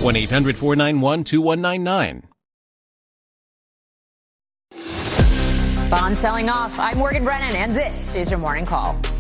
1-800-491-2199. Bond selling off. I'm Morgan Brennan, and this is your Morning Call.